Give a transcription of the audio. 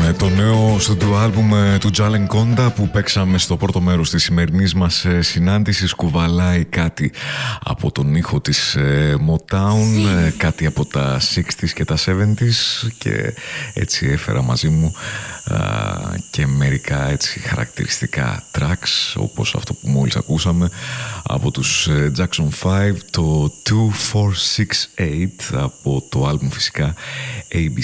το νέο στούντιο άλμπουμ του Jalen Conda που παίξαμε στο πρώτο μέρος της σημερινής μας συνάντησης. Κουβαλάει κάτι από τον ήχο της Motown, κάτι από τα 60s και τα 70s, και έτσι έφερα μαζί μου και μερικά έτσι χαρακτηριστικά tracks, όπως αυτό που μόλις ακούσαμε από τους Jackson 5, το 2468 από το άλμπουμ φυσικά ABC